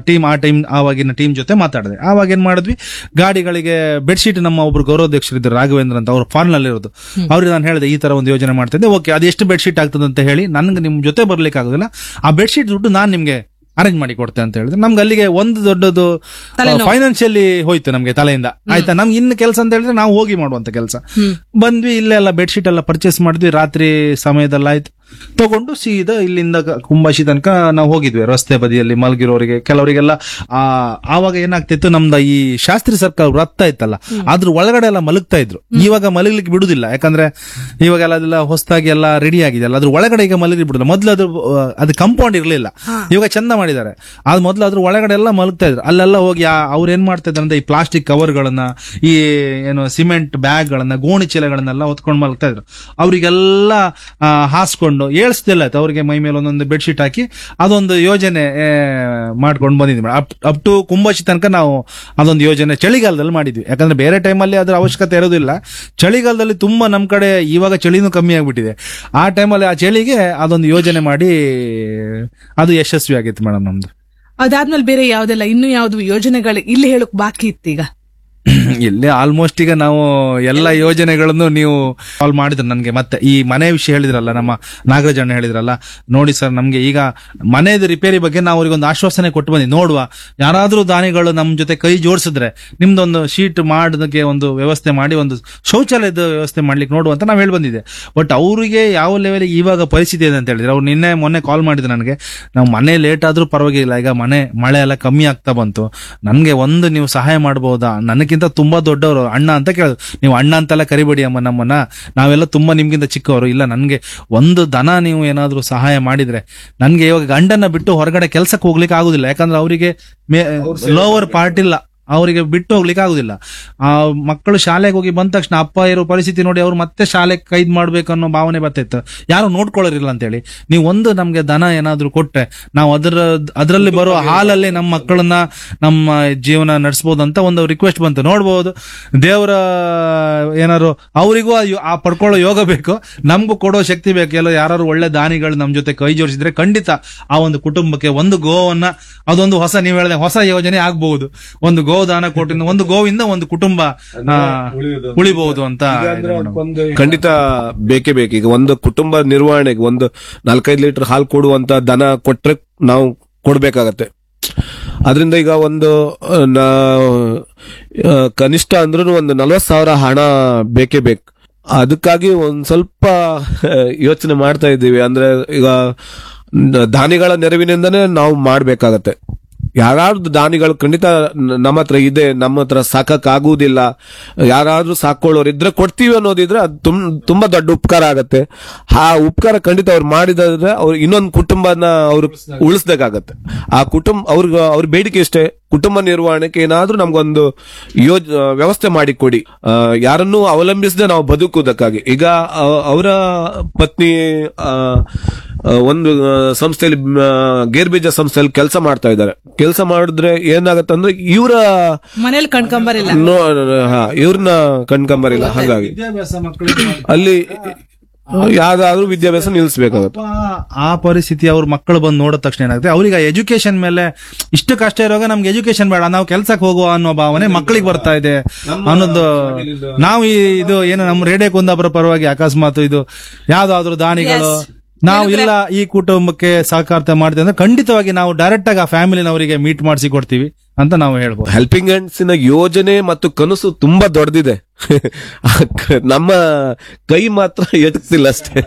ಆವಾಗಿನ ಟೀಮ್ ಜೊತೆ ಮಾತಾಡಿದೆ. ಆವಾಗ ಏನ್ ಮಾಡಿದ್ವಿ, ಗಾಡಿಗಳಿಗೆ ಬೆಡ್ಶೀಟ್, ನಮ್ಮ ಒಬ್ರು ಗೌರವಾಧ್ಯಕ್ಷರಿದ್ರು ರಾಘವೇಂದ್ರ ಅಂತ, ಅವ್ರು ಫಾರಿನ್ ಅಲ್ಲಿ ಇರೋದು. ಅವ್ರಿಗೆ ನಾನು ಹೇಳಿದೆ ಈ ತರ ಒಂದು ಯೋಜನೆ ಮಾಡ್ತಿದ್ದೆ. ಓಕೆ, ಅದು ಎಷ್ಟು ಬೆಡ್ಶೀಟ್ ಆಗ್ತದೆ ಅಂತ ಹೇಳಿ, ನನ್ಗೆ ನಿಮ್ ಜೊತೆ ಬರ್ಲಿಕ್ಕೆ ಆಗೋದಿಲ್ಲ, ಆ ಬೆಡ್ಶೀಟ್ ದುಡ್ಡು ನಾನು ನಿಮ್ಗೆ ಅರೇಂಜ್ ಮಾಡಿ ಕೊಡ್ತೇನೆ ಅಂತ ಹೇಳಿದ್ರೆ, ನಮ್ಗೆ ಅಲ್ಲಿಗೆ ಒಂದು ದೊಡ್ಡದು ಫೈನಾನ್ಷಿಯಲಿ ಹೋಯ್ತು ನಮ್ಗೆ ತಲೆಯಿಂದ. ಆಯ್ತಾ, ನಮ್ಗೆ ಇನ್ನು ಕೆಲಸ ಅಂತ ಹೇಳಿದ್ರೆ ನಾವು ಹೋಗಿ ಮಾಡುವಂತ ಕೆಲಸ. ಬಂದ್ವಿ, ಇಲ್ಲೆಲ್ಲ ಬೆಡ್ಶೀಟ್ ಎಲ್ಲ ಪರ್ಚೇಸ್ ಮಾಡಿದ್ವಿ. ರಾತ್ರಿ ಸಮಯದಲ್ಲಿ ಆಯ್ತು, ತಗೊಂಡು ಸೀದಾ ಇಲ್ಲಿಂದ ಕುಂಬಾಶಿ ತನಕ ನಾವು ಹೋಗಿದ್ವಿ. ರಸ್ತೆ ಬದಿಯಲ್ಲಿ ಮಲಗಿರೋರಿಗೆ ಕೆಲವರಿಗೆಲ್ಲ ಆವಾಗ ಏನಾಗ್ತಿತ್ತು, ನಮ್ದು ಈ ಶಾಸ್ತ್ರಿ ಸರ್ಕಾರ ವೃತ್ತ ಇತ್ತಲ್ಲ, ಅದ್ರ ಒಳಗಡೆ ಎಲ್ಲ ಮಲಗ್ತಾ ಇದ್ರು. ಇವಾಗ ಮಲಗ್ಲಿಕ್ಕೆ ಬಿಡುದಿಲ್ಲ, ಯಾಕಂದ್ರೆ ಇವಾಗೆಲ್ಲ ಅದೆಲ್ಲ ಹೊಸದಾಗಿ ಎಲ್ಲ ರೆಡಿ ಆಗಿದೆ ಅಲ್ಲ, ಅದ್ರ ಒಳಗಡೆ ಈಗ ಮಲಗಿ ಬಿಡುದಿಲ್ಲ. ಮೊದ್ಲು ಅದು ಕಾಂಪೌಂಡ್ ಇರ್ಲಿಲ್ಲ, ಇವಾಗ ಚಂದ ಮಾಡಿದ್ದಾರೆ. ಅದು ಮೊದ್ಲು ಅದ್ರ ಒಳಗಡೆ ಎಲ್ಲ ಮಲಗ್ತಾ ಇದ್ರು. ಅಲ್ಲೆಲ್ಲ ಹೋಗಿ ಅವ್ರು ಏನ್ ಮಾಡ್ತಾ ಇದ್ರು ಅಂದ್ರೆ, ಈ ಪ್ಲಾಸ್ಟಿಕ್ ಕವರ್ಗಳನ್ನ, ಈ ಏನು ಸಿಮೆಂಟ್ ಬ್ಯಾಗ್ ಗಳನ್ನ, ಗೋಣಿ ಚೀಲಗಳನ್ನೆಲ್ಲ ಹೊತ್ಕೊಂಡು ಮಲಗ್ತಾ ಇದ್ರು. ಅವರಿಗೆಲ್ಲ ಹಾಸ್ಕೊಂಡು ಏಳ್ಸ್ತಿಲ್ಲ, ಅವ್ರಿಗೆ ಮೈ ಮೇಲೆ ಒಂದೊಂದು ಬೆಡ್ಶೀಟ್ ಹಾಕಿ ಅದೊಂದು ಯೋಜನೆ ಮಾಡ್ಕೊಂಡು ಬಂದಿದ್ವಿ. ಅಪ್ ಟು ಕುಂಬಾಶಿ ತನಕ ನಾವು ಅದೊಂದು ಯೋಜನೆ ಚಳಿಗಾಲದಲ್ಲಿ ಮಾಡಿದ್ವಿ. ಯಾಕಂದ್ರೆ ಬೇರೆ ಟೈಮಲ್ಲಿ ಅದ್ರ ಅವಶ್ಯಕತೆ ಇರೋದಿಲ್ಲ. ಚಳಿಗಾಲದಲ್ಲಿ ತುಂಬಾ ನಮ್ ಕಡೆ ಇವಾಗ ಚಳಿನೂ ಕಮ್ಮಿ ಆಗ್ಬಿಟ್ಟಿದೆ. ಆ ಟೈಮಲ್ಲಿ ಆ ಚಳಿಗೆ ಅದೊಂದು ಯೋಜನೆ ಮಾಡಿ ಅದು ಯಶಸ್ವಿ ಆಗಿತ್ತು ಮೇಡಮ್ ನಮ್ದು. ಅದಾದ್ಮೇಲೆ ಬೇರೆ ಯಾವ್ದೆಲ್ಲ ಇನ್ನು ಯಾವ್ದು ಯೋಜನೆಗಳು ಇಲ್ಲಿ ಹೇಳಕ್ ಬಾಕಿ ಇತ್ತು ಈಗ? ಇಲ್ಲಿ ಆಲ್ಮೋಸ್ಟ್ ಈಗ ನಾವು ಎಲ್ಲ ಯೋಜನೆಗಳನ್ನು ನೀವು ಕಾಲ್ ಮಾಡಿದ್ರೆ ನನಗೆ. ಮತ್ತೆ ಈ ಮನೆ ವಿಷಯ ಹೇಳಿದ್ರಲ್ಲ, ನಮ್ಮ ನಾಗರಾಜ್ ಅಣ್ಣ ಹೇಳಿದ್ರಲ್ಲ, ನೋಡಿ ಸರ್, ನಮ್ಗೆ ಈಗ ಮನೆಯದು ರಿಪೇರಿ ಬಗ್ಗೆ ನಾವು ಅವ್ರಿಗೊಂದು ಆಶ್ವಾಸನೆ ಕೊಟ್ಟು ಬಂದಿ. ನೋಡುವ, ಯಾರಾದ್ರೂ ದಾನಿಗಳು ನಮ್ ಜೊತೆ ಕೈ ಜೋಡಿಸಿದ್ರೆ ನಿಮ್ದೊಂದು ಶೀಟ್ ಮಾಡೋದಕ್ಕೆ ಒಂದು ವ್ಯವಸ್ಥೆ ಮಾಡಿ, ಒಂದು ಶೌಚಾಲಯದ ವ್ಯವಸ್ಥೆ ಮಾಡ್ಲಿಕ್ಕೆ ನೋಡುವ ಅಂತ ನಾವ್ ಹೇಳಿ ಬಂದಿದೆ. ಬಟ್ ಅವರಿಗೆ ಯಾವ ಲೆವೆಲ್ ಇವಾಗ ಪರಿಸ್ಥಿತಿ ಇದೆ ಅಂತ ಹೇಳಿದ್ರೆ, ಅವ್ರು ಮೊನ್ನೆ ಕಾಲ್ ಮಾಡಿದ್ರು ನನಗೆ. ನಾವು ಮನೆ ಲೇಟ್ ಆದ್ರೂ ಪರವಾಗಿಲ್ಲ, ಈಗ ಮಳೆ ಎಲ್ಲ ಕಮ್ಮಿ ಆಗ್ತಾ ಬಂತು, ನನ್ಗೆ ಒಂದು ನೀವು ಸಹಾಯ ಮಾಡಬಹುದಾ? ನನಗಿಂತ ತುಂಬಾ ದೊಡ್ಡವರು, ಅಣ್ಣ ಅಂತ ಕೇಳಿದ್ರು. ನೀವು ಅಣ್ಣ ಅಂತೆಲ್ಲ ಕರಿಬೇಡಿ ಅಮ್ಮ ನಮ್ಮನ್ನ, ನಾವೆಲ್ಲ ತುಂಬಾ ನಿಮ್ಗಿಂತ ಚಿಕ್ಕವರು. ಇಲ್ಲ, ನನ್ಗೆ ಒಂದು ದನ ನೀವು ಏನಾದ್ರೂ ಸಹಾಯ ಮಾಡಿದ್ರೆ, ನನ್ಗೆ ಇವಾಗ ಗಂಡನ್ನ ಬಿಟ್ಟು ಹೊರಗಡೆ ಕೆಲ್ಸಕ್ಕೆ ಹೋಗ್ಲಿಕ್ಕೆ ಆಗುದಿಲ್ಲ. ಯಾಕಂದ್ರೆ ಅವರಿಗೆ ಲೋವರ್ ಪಾರ್ಟ್ ಇಲ್ಲ, ಅವರಿಗೆ ಬಿಟ್ಟು ಹೋಗ್ಲಿಕ್ಕೆ ಆಗುದಿಲ್ಲ. ಆ ಮಕ್ಕಳು ಶಾಲೆಗೆ ಹೋಗಿ ಬಂದ ತಕ್ಷಣ ಅಪ್ಪ ಇರೋ ಪರಿಸ್ಥಿತಿ ನೋಡಿ ಅವ್ರು ಮತ್ತೆ ಶಾಲೆಗೆ ಕೈದ್ ಮಾಡ್ಬೇಕು ಅನ್ನೋ ಭಾವನೆ ಬರ್ತಿತ್ತು. ಯಾರು ನೋಡ್ಕೊಳ್ಳೋರಿಲ್ಲ ಅಂತೇಳಿ, ನೀವು ಒಂದು ನಮ್ಗೆ ದನ ಏನಾದ್ರು ಕೊಟ್ರೆ ನಾವು ಅದರಲ್ಲಿ ಬರೋ ಹಾಲಲ್ಲಿ ನಮ್ಮ ಮಕ್ಕಳನ್ನ, ನಮ್ಮ ಜೀವನ ನಡೆಸಬಹುದು ಅಂತ ಒಂದು ರಿಕ್ವೆಸ್ಟ್ ಬಂತು. ನೋಡ್ಬೋದು, ದೇವರ ಏನಾದ್ರು ಅವರಿಗೂ ಆ ಪಡ್ಕೊಳ್ಳೋ ಯೋಗ ಬೇಕು, ನಮ್ಗೂ ಕೊಡೋ ಶಕ್ತಿ ಬೇಕು. ಎಲ್ಲ ಯಾರು ಒಳ್ಳೆ ದಾನಿಗಳು ನಮ್ ಜೊತೆ ಕೈ ಜೋಡಿಸಿದ್ರೆ ಖಂಡಿತ ಆ ಒಂದು ಕುಟುಂಬಕ್ಕೆ ಒಂದು ಗೋವನ್ನ, ಅದೊಂದು ಹೊಸ, ನೀವು ಹೇಳಿದೆ ಹೊಸ ಯೋಜನೆ ಆಗ್ಬಹುದು. ಒಂದು ಗೋದಾನ ಕೊಟ್ಟಿಂದ ಒಂದು ಗೋವಿಂದ ಒಂದು ಕುಟುಂಬ ಉಳಿಬಹುದು ಅಂತ ಖಂಡಿತ ಬೇಕೇ ಬೇಕು. ಈಗ ಒಂದು ಕುಟುಂಬ ನಿರ್ವಹಣೆಗೆ ಒಂದು 4-5 ಲೀಟರ್ ಹಾಲು ಕೊಡುವಂತ ದನ ಕೊಟ್ರೆ ನಾವು ಕೊಡ್ಬೇಕಾಗತ್ತೆ. ಅದರಿಂದ ಈಗ ಒಂದು ಕನಿಷ್ಠ ಅಂದ್ರೂ ಒಂದು 40,000 ಹಣ ಬೇಕೇ ಬೇಕು. ಅದಕ್ಕಾಗಿ ಒಂದ್ ಸ್ವಲ್ಪ ಯೋಚನೆ ಮಾಡ್ತಾ ಇದ್ದೀವಿ. ಅಂದ್ರೆ ಈಗ ದಾನಿಗಳ ನೆರವಿನಿಂದನೇ ನಾವು ಮಾಡ್ಬೇಕಾಗತ್ತೆ. ಯಾರಾದ್ರೂ ದಾನಿಗಳು ಖಂಡಿತ ನಮ್ಮ ಹತ್ರ ಇದೆ, ನಮ್ಮ ಹತ್ರ ಸಾಕಾಗುವುದಿಲ್ಲ, ಯಾರಾದ್ರೂ ಸಾಕೊಳ್ಳೋರು ಇದ್ರೆ ಕೊಡ್ತೀವಿ ಅನ್ನೋದಿದ್ರೆ ಅದು ತುಂಬಾ ದೊಡ್ಡ ಉಪಕಾರ ಆಗತ್ತೆ. ಆ ಉಪಕಾರ ಖಂಡಿತ ಅವ್ರು ಮಾಡಿದ್ರೆ ಅವ್ರು ಇನ್ನೊಂದು ಕುಟುಂಬನ ಅವ್ರು ಉಳಿಸ್ಬೇಕಾಗತ್ತೆ. ಆ ಕುಟುಂಬ ಅವ್ರ ಬೇಡಿಕೆ ಇಷ್ಟೇ, ಕುಟುಂಬ ನಿರ್ವಹಣೆಗೆ ಏನಾದ್ರೂ ನಮ್ಗೊಂದು ವ್ಯವಸ್ಥೆ ಮಾಡಿಕೊಡಿ, ಯಾರನ್ನೂ ಅವಲಂಬಿಸದೆ ನಾವು ಬದುಕುವುದಕ್ಕಾಗಿ. ಈಗ ಅವರ ಪತ್ನಿ ಒಂದು ಸಂಸ್ಥೆಯಲ್ಲಿ, ಗೇರ್ಬೀಜ ಸಂಸ್ಥೆಯಲ್ಲಿ ಕೆಲಸ ಮಾಡ್ತಾ ಇದ್ದಾರೆ. ಕೆಲಸ ಮಾಡಿದ್ರೆ ಏನಾಗತ್ತಂದ್ರೆ ಇವರ ಮನೇಲಿ ಕಣ್ಕಂಬರಿಲ್ಲ, ಇವ್ರನ್ನ ಕಣ್ಕಂಬರಿಲ್ಲ. ಹಾಗಾಗಿ ಅಲ್ಲಿ ಯಾವ್ದಾದ್ರು ವಿದ್ಯಾಭ್ಯಾಸ ನಿಲ್ಲಿಸಬೇಕಾಗುತ್ತೆ. ಆ ಪರಿಸ್ಥಿತಿ ಅವ್ರ ಮಕ್ಕಳು ಬಂದು ನೋಡಿದ ತಕ್ಷಣ ಏನಾಗುತ್ತೆ, ಅವ್ರಿಗೆ ಎಜುಕೇಶನ್ ಮೇಲೆ ಇಷ್ಟು ಕಷ್ಟ ಇರುವಾಗ ನಮ್ಗೆ ಎಜುಕೇಶನ್ ಬೇಡ, ನಾವು ಕೆಲ್ಸಕ್ಕೆ ಹೋಗುವ ಅನ್ನೋ ಭಾವನೆ ಮಕ್ಕಳಿಗೆ ಬರ್ತಾ ಇದೆ ಅನ್ನೋದು. ನಾವು ಇದು ಏನು ನಮ್ಮ ರೇಡಿಯೋ ಕುಂದಾಪುರ ಪರವಾಗಿ ಅಕಸ್ಮಾತ್ ಇದು ಯಾವ್ದಾದ್ರು ದಾನಿಗಳು ನಾವು ಇಲ್ಲ ಈ ಕುಟುಂಬಕ್ಕೆ ಸಹಕಾರ ಮಾಡ್ತೀವಿ ಅಂದ್ರೆ ಖಂಡಿತವಾಗಿ ನಾವು ಡೈರೆಕ್ಟ್ ಆಗಿ ಆ ಫ್ಯಾಮಿಲಿನವರಿಗೆ ಮೀಟ್ ಮಾಡಿಸಿ ಕೊಡ್ತೀವಿ ಅಂತ ನಾವು ಹೇಳ್ಬೋದು. ಹೆಲ್ಪಿಂಗ್ ಹ್ಯಾಂಡ್ಸ್ ಯೋಜನೆ ಮತ್ತು ಕನಸು ತುಂಬಾ ದೊಡ್ಡದಿದೆ. ನಮ್ಮ ಕೈ ಮಾತ್ರ ಎತ್ತಿಲ್ಲ ಅಷ್ಟೇ.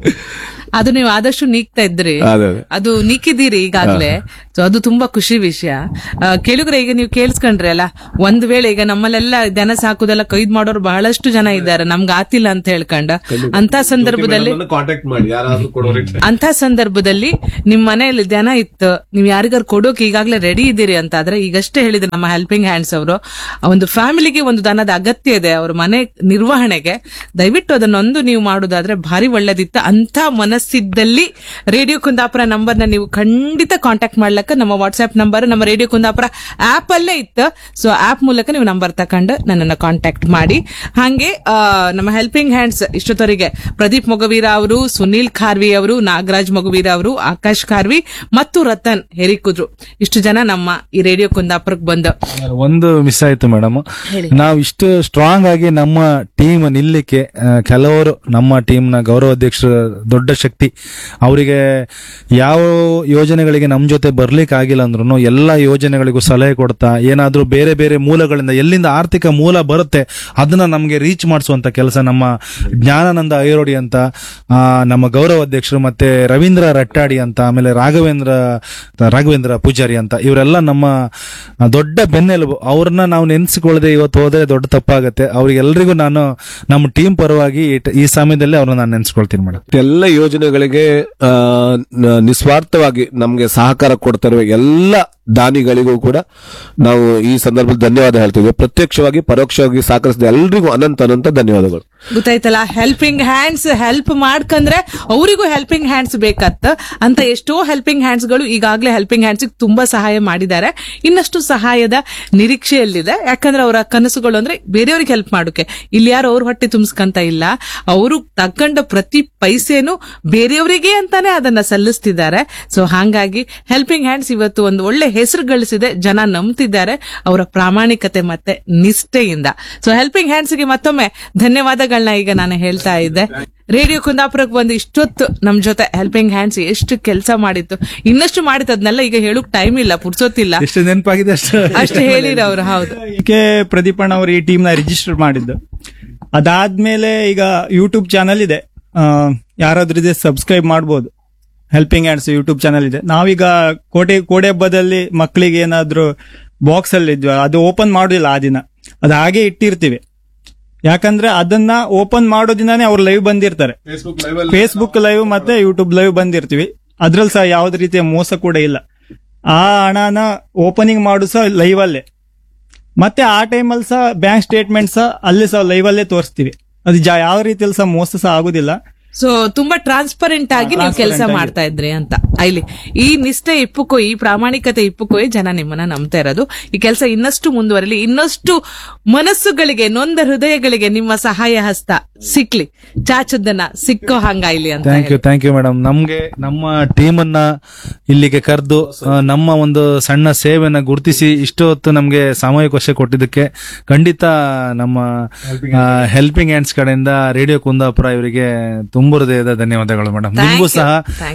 ಅದು ನೀವು ಆದಷ್ಟು ನೀಗ್ತಾ ಇದ್ರಿ, ಅದೇ. ಅದು ನೀಕಿದ್ದೀರಿ ಈಗಾಗ್ಲೇ. ಸೊ ಅದು ತುಂಬಾ ಖುಷಿ ವಿಷಯ. ಕೇಳಿದ್ರೆ ಈಗ ನೀವು ಕೇಳಿಸ್ಕೊಂಡ್ರಿ ಅಲ್ಲ, ಒಂದ್ ವೇಳೆ ಈಗ ನಮ್ಮಲ್ಲೆಲ್ಲ ದನ ಸಾಕುದೆಲ್ಲ ಕೈದ್ ಮಾಡೋರು ಬಹಳಷ್ಟು ಜನ ಇದ್ದಾರೆ, ನಮ್ಗೆ ಆತಿಲ್ಲ ಅಂತ ಹೇಳ್ಕೊಂಡ. ಅಂತ ಸಂದರ್ಭದಲ್ಲಿ ಕಾಂಟ್ಯಾಕ್ಟ್ ಮಾಡಿ, ಯಾರಾದ್ರೂ ಕೊಡೋರಿಗೆ. ಅಂತ ಸಂದರ್ಭದಲ್ಲಿ ನಿಮ್ ಮನೆಯಲ್ಲಿ ದನ ಇತ್ತು, ನೀವ್ ಯಾರಿಗಾರು ಕೊಡೋಕೆ ಈಗಾಗ್ಲೇ ರೆಡಿ ಇದ್ದೀರಿ ಅಂತ ಆದ್ರೆ, ಈಗಷ್ಟೇ ಹೇಳಿದ್ರು ನಮ್ಮ ಹೆಲ್ಪಿಂಗ್ ಹ್ಯಾಂಡ್ಸ್ ಅವರು, ಒಂದು ಫ್ಯಾಮಿಲಿಗೆ ಒಂದು ದನದ ಅಗತ್ಯ ಇದೆ ಅವ್ರ ಮನೆ ನಿರ್ವಹಣೆಗೆ, ದಯವಿಟ್ಟು ಅದನ್ನೊಂದು ನೀವು ಮಾಡುದಾದ್ರೆ ಭಾರಿ ಒಳ್ಳೇದಿತ್ತು. ಅಂತ ಮನಸ್ಸಿದ್ದಲ್ಲಿ ರೇಡಿಯೋ ಕುಂದಾಪುರ ನಂಬರ್ ನ ನೀವು ಖಂಡಿತ ಕಾಂಟ್ಯಾಕ್ಟ್ ಮಾಡ್ಲಕ್ಕ ನಮ್ಮ ವಾಟ್ಸ್ಆಪ್ ನಂಬರ್ ನಮ್ಮ ರೇಡಿಯೋ ಕುಂದಾಪುರ ಆಪ್ ಅಲ್ಲೇ ಇತ್ತು. ಸೊ ಆಪ್ ಮೂಲಕ ನೀವು ನಂಬರ್ ತಕೊಂಡು ನನ್ನನ್ನು ಕಾಂಟ್ಯಾಕ್ಟ್ ಮಾಡಿ. ಹಾಗೆ ನಮ್ಮ ಹೆಲ್ಪಿಂಗ್ ಹ್ಯಾಂಡ್ಸ್ ಇಷ್ಟೊತ್ತವರಿಗೆ ಪ್ರದೀಪ್ ಮೊಗವೀರ ಅವರು, ಸುನೀಲ್ ಖಾರ್ವಿ ಅವರು, ನಾಗರಾಜ್ ಮೊಗವೀರ ಅವರು, ಆಕಾಶ್ ಖಾರ್ವಿ ಮತ್ತು ರತನ್ ಹೆರಿಕುದ್ರು, ಇಷ್ಟು ಜನ ನಮ್ಮ ಈ ರೇಡಿಯೋ ಕುಂದಾಪುರಕ್ಕೆ ಬಂದು. ಒಂದು ಮಿಸ್ ಆಯ್ತು ಮೇಡಮ್, ನಾವು ಇಷ್ಟು ಸ್ಟ್ರಾಂಗ್ ಆಗಿ ನಮ್ಮ ಟೀಮ್ ನಿಲ್ಲಿಕ್ಕೆ ಕೆಲವರು ನಮ್ಮ ಟೀಮ್ ನ ಗೌರವಾಧ್ಯಕ್ಷರು ದೊಡ್ಡ ಶಕ್ತಿ, ಅವರಿಗೆ ಯಾವ ಯೋಜನೆಗಳಿಗೆ ನಮ್ ಜೊತೆ ಬರ್ಲಿಕ್ಕೆ ಆಗಿಲ್ಲ ಅಂದ್ರೂ ಎಲ್ಲಾ ಯೋಜನೆಗಳಿಗೂ ಸಲಹೆ ಕೊಡ್ತಾ, ಏನಾದ್ರೂ ಬೇರೆ ಬೇರೆ ಮೂಲಗಳಿಂದ ಎಲ್ಲಿಂದ ಆರ್ಥಿಕ ಮೂಲ ಬರುತ್ತೆ ಅದನ್ನ ನಮ್ಗೆ ರೀಚ್ ಮಾಡಿಸುವಂತ ಕೆಲಸ ನಮ್ಮ ಜ್ಞಾನಾನಂದ ಐರೋಡಿ ಅಂತ ನಮ್ಮ ಗೌರವಾಧ್ಯಕ್ಷರು, ಮತ್ತೆ ರವೀಂದ್ರ ರಟ್ಟಾಡಿ ಅಂತ, ಆಮೇಲೆ ರಾಘವೇಂದ್ರ ಪೂಜಾರಿ ಅಂತ, ಇವರೆಲ್ಲ ನಮ್ಮ ದೊಡ್ಡ ಬೆನ್ನೆಲುಬು. ಅವ್ರನ್ನ ನಾವು ನೆನ್ಸ್ಕೊಳ್ಳದೆ ಇವತ್ತು ಹೋದ್ರೆ ದೊಡ್ಡ ತಪ್ಪಾಗತ್ತೆ. ಅವ್ರಿಗೆಲ್ಲರಿಗೂ ನಾನು ನಮ್ಮ ಟೀಮ್ ಪರವಾಗಿ ಈ ಸಮಯದಲ್ಲಿ ಅವ್ರನ್ನ ನಾನು ನೆನ್ಸ್ಕೊಳ್ತೀನಿ ಮೇಡಮ್. ಎಲ್ಲ ಯೋಜನೆಗಳಿಗೆ ನಿಸ್ವಾರ್ಥವಾಗಿ ನಮ್ಗೆ ಸಹಕಾರ ಕೊಡ್ತಾ ಎಲ್ಲ ದಾನಿಗಳಿಗೂ ಕೂಡ ನಾವು ಈ ಸಂದರ್ಭದಲ್ಲಿ ಧನ್ಯವಾದ ಹೇಳ್ತೀವಿ. ಪ್ರತ್ಯಕ್ಷವಾಗಿ ಪರೋಕ್ಷವಾಗಿ ಸಹಕರಿಸಿದ ಎಲ್ರಿಗೂ ಅನಂತ ಧನ್ಯವಾದಗಳು. ಗೊತ್ತಾಯ್ತಲ್ಲ, ಹೆಲ್ಪಿಂಗ್ ಹ್ಯಾಂಡ್ಸ್ ಹೆಲ್ಪ್ ಮಾಡ್ಕಂದ್ರೆ ಅವರಿಗೂ ಹೆಲ್ಪಿಂಗ್ ಹ್ಯಾಂಡ್ಸ್ ಬೇಕತ್ತ ಅಂತ ಎಷ್ಟೋ ಹೆಲ್ಪಿಂಗ್ ಹ್ಯಾಂಡ್ಸ್ ಗಳು ಈಗಾಗಲೇ ಹೆಲ್ಪಿಂಗ್ ಹ್ಯಾಂಡ್ಸ್ ತುಂಬಾ ಸಹಾಯ ಮಾಡಿದ್ದಾರೆ. ಇನ್ನಷ್ಟು ಸಹಾಯದ ನಿರೀಕ್ಷೆಯಲ್ಲಿದೆ. ಯಾಕಂದ್ರೆ ಅವರ ಕನಸುಗಳು ಅಂದ್ರೆ ಬೇರೆಯವ್ರಿಗೆ ಹೆಲ್ಪ್ ಮಾಡೋಕೆ, ಇಲ್ಲಿ ಯಾರು ಅವ್ರ ಹೊಟ್ಟೆ ತುಂಬಿಸ್ಕಂತ ಇಲ್ಲ, ಅವರು ತಕ್ಕಂಡ ಪ್ರತಿ ಪೈಸೆನು ಬೇರೆಯವರಿಗೆ ಅಂತಾನೆ ಅದನ್ನ ಸಲ್ಲಿಸ್ತಿದ್ದಾರೆ. ಸೊ ಹಾಗಾಗಿ ಹೆಲ್ಪಿಂಗ್ ಹ್ಯಾಂಡ್ಸ್ ಇವತ್ತು ಒಂದು ಒಳ್ಳೆ ಹೆಸರು ಗಳಿಸಿದೆ, ಜನ ನಂಬ್ತಿದ್ದಾರೆ ಅವರ ಪ್ರಾಮಾಣಿಕತೆ ಮತ್ತೆ ನಿಷ್ಠೆಯಿಂದ. ಸೊ ಹೆಲ್ಪಿಂಗ್ ಹ್ಯಾಂಡ್ಸ್ಗೆ ಮತ್ತೊಮ್ಮೆ ಧನ್ಯವಾದಗಳನ್ನ ಈಗ ನಾನು ಹೇಳ್ತಾ ಇದ್ದೆ. ರೇಡಿಯೋ ಕುಂದಾಪುರಕ್ಕೆ ಬಂದು ಇಷ್ಟೊತ್ತು ನಮ್ ಜೊತೆ ಹೆಲ್ಪಿಂಗ್ ಹ್ಯಾಂಡ್ಸ್ ಎಷ್ಟು ಕೆಲಸ ಮಾಡಿತ್ತು, ಇನ್ನಷ್ಟು ಮಾಡಿತ್ತು, ಅದನ್ನೆಲ್ಲ ಈಗ ಹೇಳಕ್ ಟೈಮ್ ಇಲ್ಲ, ಪುರ್ಸೋತಿಲ್ಲ, ಎಷ್ಟು ನೆನಪಾಗಿದೆ ಅಷ್ಟು ಹೇಳಿರ ಅವ್ರು. ಹೌದು, ಕೆ ಪ್ರದೀಪಣ್ಣ ಅವರು ಈ ಟೀಮ್ ನ ರಿಜಿಸ್ಟರ್ ಮಾಡಿದ್ದು. ಅದಾದ್ಮೇಲೆ ಈಗ ಯೂಟ್ಯೂಬ್ ಚಾನಲ್ ಇದೆ, ಯಾರಾದ್ರೂ ಇದೆ ಸಬ್ಸ್ಕ್ರೈಬ್ ಮಾಡಬಹುದು. ಹೆಲ್ಪಿಂಗ್ ಹ್ಯಾಂಡ್ಸ್ ಯೂಟ್ಯೂಬ್ ಚಾನಲ್ ಇದೆ. ನಾವೀಗ ಕೋಡೆ ಹಬ್ಬದಲ್ಲಿ ಮಕ್ಕಳಿಗೆ ಏನಾದ್ರು ಬಾಕ್ಸ್ ಅಲ್ಲಿ ಇದ್ವಿ, ಅದು ಓಪನ್ ಮಾಡೋದಿಲ್ಲ ಆ ದಿನ, ಅದು ಹಾಗೆ ಇಟ್ಟಿರ್ತೀವಿ. ಯಾಕಂದ್ರೆ ಅದನ್ನ ಓಪನ್ ಮಾಡೋ ದಿನಾನೇ ಅವ್ರು ಲೈವ್ ಬಂದಿರ್ತಾರೆ, ಫೇಸ್ಬುಕ್ ಲೈವ್ ಮತ್ತೆ ಯೂಟ್ಯೂಬ್ ಲೈವ್ ಬಂದಿರ್ತೀವಿ. ಅದ್ರಲ್ಲಿ ಸಹ ಯಾವ್ದು ರೀತಿಯ ಮೋಸ ಕೂಡ ಇಲ್ಲ. ಆ ಹಣನ ಓಪನಿಂಗ್ ಮಾಡು ಸಹ ಲೈವ್ ಅಲ್ಲೇ, ಮತ್ತೆ ಆ ಟೈಮಲ್ಲಿ ಸಹ ಬ್ಯಾಂಕ್ ಸ್ಟೇಟ್ಮೆಂಟ್ ಸಹ ಅಲ್ಲಿ ಸಹ ಲೈವ್ ಅಲ್ಲೇ ತೋರಿಸ್ತೀವಿ. ಅದು ಯಾವ ರೀತಿಯಲ್ಲಿ ಸಹ ಮೋಸ ಸಹ ಆಗುದಿಲ್ಲ. ಸೊ ತುಂಬಾ ಟ್ರಾನ್ಸ್ಪರೆಂಟ್ ಆಗಿ ನೀವು ಕೆಲಸ ಮಾಡ್ತಾ ಇದ್ರಿ ಅಂತ. ಇಲ್ಲಿ ಈ ನಿಷ್ಠೆ ಇಪ್ಪುಕೋ, ಈ ಪ್ರಾಮಾಣಿಕತೆ ಇಪ್ಪುಕೋ ಜನ ನಿಮ್ಮನ್ನ ನಂಬ್ತಾ ಇರೋದು. ಈ ಕೆಲಸ ಇನ್ನಷ್ಟು ಮುಂದುವರಲಿ, ಇನ್ನಷ್ಟು ಮನಸ್ಸುಗಳಿಗೆ, ನೊಂದ ಹೃದಯಗಳಿಗೆ ನಿಮ್ಮ ಸಹಾಯ ಹಸ್ತ ಸಿಕ್ಲಿ, ಚಾಚದನ್ನ ಸಿಕ್ಕೋ ಹಂಗಾಯ್ಲಿ ಅಂತ. Thank you madam. ನಮ್ಗೆ ನಮ್ಮ ಟೀಮ್ ಅನ್ನ ಇಲ್ಲಿಗೆ ಕರೆದು ನಮ್ಮ ಒಂದು ಸಣ್ಣ ಸೇವೆನ ಗುರುತಿಸಿ ಇಷ್ಟೊತ್ತು ನಮ್ಗೆ ಸಾಮೂಹಿಕ ಕೊಟ್ಟಿದ್ದಕ್ಕೆ ಖಂಡಿತ ನಮ್ಮ ಹೆಲ್ಪಿಂಗ್ ಹ್ಯಾಂಡ್ಸ್ ಕಡೆಯಿಂದ ರೇಡಿಯೋ ಕುಂದಾಪುರ ಇವರಿಗೆ ತುಂಬ ಹೃದಯದ ಧನ್ಯವಾದಗಳು ಮೇಡಮ್. ನಿಮಗೂ ಸಹ